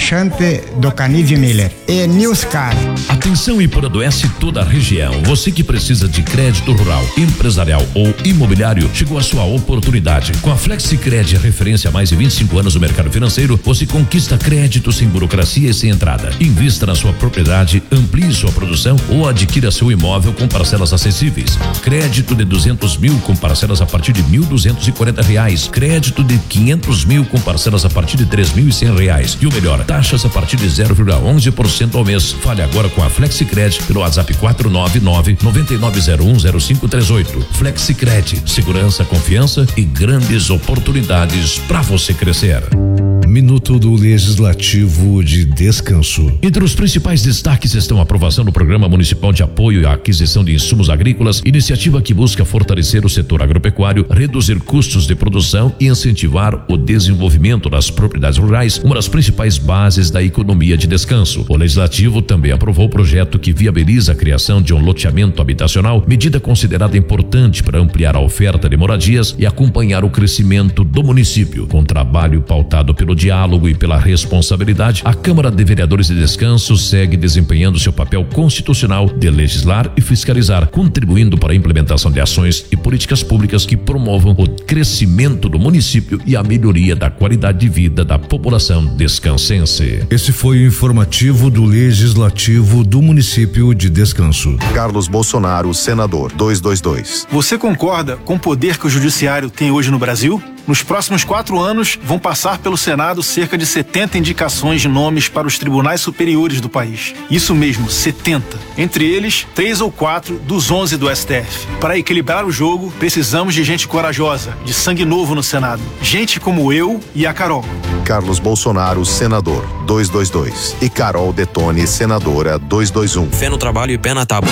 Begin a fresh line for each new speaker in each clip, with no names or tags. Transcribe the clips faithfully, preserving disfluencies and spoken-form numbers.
despachante do Canide Miller. E Newscar.
Atenção Iporanduense e toda a região. Você que precisa de crédito rural, empresarial ou imobiliário, chegou a sua oportunidade. Com a Flexicred, referência há mais de vinte e cinco anos no mercado financeiro, você conquista crédito sem burocracia e sem entrada. Invista na sua propriedade, amplie sua produção ou adquira seu imóvel com parcelas acessíveis. Crédito de duzentos mil com parcelas a partir de mil duzentos e quarenta reais. Crédito de quinhentos mil com parcelas a partir de três mil e cem reais. E o melhor, taxas a partir de zero vírgula onze por cento ao mês. Fale agora com a Flexicred pelo WhatsApp quatro nove nove, nove nove zero um, zero cinco três oito. Flexicred, segurança, confiança e grandes oportunidades para você crescer.
Minuto do Legislativo de Descanso.
Entre os principais destaques estão a aprovação do Programa Municipal de Apoio à Aquisição de Insumos Agrícolas, iniciativa que busca fortalecer o setor agropecuário, reduzir custos de produção e incentivar o desenvolvimento das propriedades rurais, uma das principais bases da economia de descanso. O Legislativo também aprovou o projeto que viabiliza a criação de um loteamento habitacional, medida considerada importante para ampliar a oferta de moradias e acompanhar o crescimento do município. Com trabalho pautado pelo diálogo e pela responsabilidade, a Câmara de Vereadores de Descanso segue desempenhando seu papel constitucional de legislar e fiscalizar, contribuindo para a implementação de ações e políticas públicas que promovam o crescimento do município e a melhoria da qualidade de vida da população descansense.
Esse foi o informativo do Legislativo do município de Descanso.
Carlos Bolsonaro, senador, duzentos e vinte e dois.
Você concorda com o poder que o judiciário tem hoje no Brasil? Nos próximos quatro anos, vão passar pelo Senado cerca de setenta indicações de nomes para os tribunais superiores do país. Isso mesmo, setenta. Entre eles, três ou quatro dos onze do S T F. Para equilibrar o jogo, precisamos de gente corajosa, de sangue novo no Senado. Gente como eu e a Carol.
Carlos Bolsonaro, senador, duzentos e vinte e dois. E Carol Detone, senadora, duzentos e vinte e um.
Fé no trabalho e pé na tábua.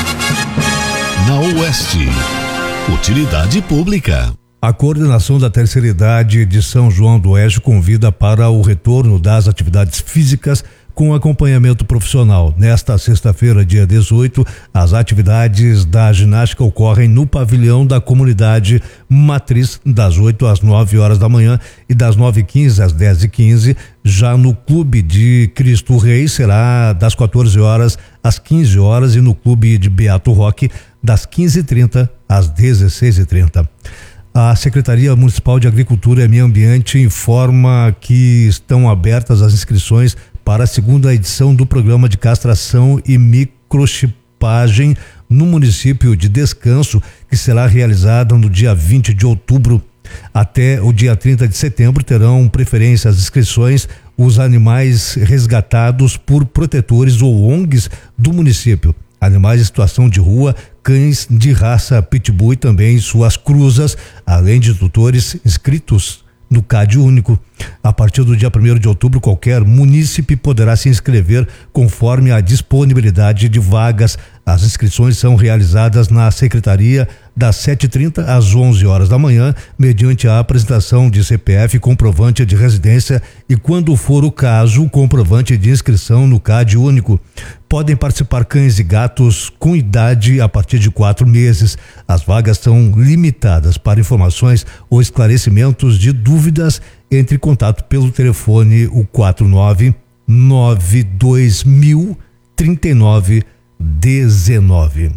Na Oeste, utilidade pública.
A coordenação da terceira idade de São João do Oeste convida para o retorno das atividades físicas com acompanhamento profissional. Nesta sexta-feira, dia dezoito, as atividades da ginástica ocorrem no pavilhão da comunidade matriz, das oito às nove horas da manhã e das nove e quinze às dez e quinze. Já no Clube de Cristo Rei será das quatorze horas às quinze horas e no Clube de Beato Roque das quinze e trinta às dezesseis e trinta. A Secretaria Municipal de Agricultura e Meio Ambiente informa que estão abertas as inscrições para a segunda edição do programa de castração e microchipagem no município de Descanso, que será realizada no dia vinte de outubro. Até o dia trinta de setembro terão preferência às inscrições os animais resgatados por protetores ou O N Gs do município. Animais em situação de rua, cães de raça pitbull e também suas cruzas, além de tutores inscritos no C A D único. A partir do dia primeiro de outubro, qualquer munícipe poderá se inscrever conforme a disponibilidade de vagas. As inscrições são realizadas na secretaria das sete e trinta às onze horas da manhã, mediante a apresentação de C P F, comprovante de residência e, quando for o caso, comprovante de inscrição no C A D único. Podem participar cães e gatos com idade a partir de quatro meses. As vagas são limitadas. Para informações ou esclarecimentos de dúvidas, entre em contato pelo telefone o quatro nove nove dois mil trinta e nove dezenove.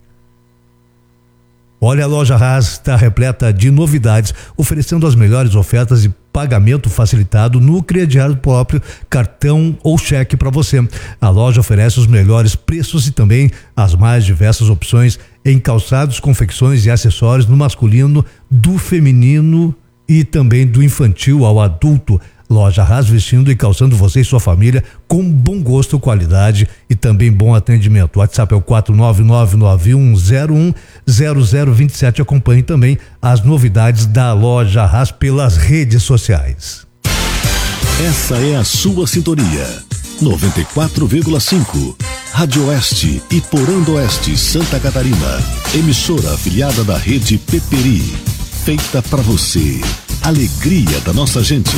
Olha, a Loja Haas está repleta de novidades, oferecendo as melhores ofertas e pagamento facilitado no crediário próprio, cartão ou cheque para você. A loja oferece os melhores preços e também as mais diversas opções em calçados, confecções e acessórios no masculino, do feminino e também do infantil ao adulto. Loja Haas, vestindo e calçando você e sua família com bom gosto, qualidade e também bom atendimento. O WhatsApp é o quatro nove nove nove um zero um zero zero dois sete. Acompanhe também as novidades da Loja Haas pelas redes sociais.
Essa é a sua sintonia. noventa e quatro vírgula cinco. Rádio Oeste, Iporã do Oeste, Santa Catarina. Emissora afiliada da rede Peperi. Feita para você. Alegria da nossa gente.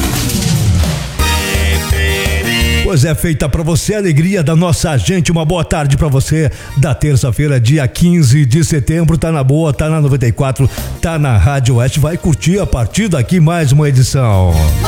Pois é, feita para você, alegria da nossa gente. Uma boa tarde para você da terça-feira, dia quinze de setembro. Tá na boa, tá na noventa e quatro, tá na Rádio Oeste. Vai curtir a partir daqui mais uma edição.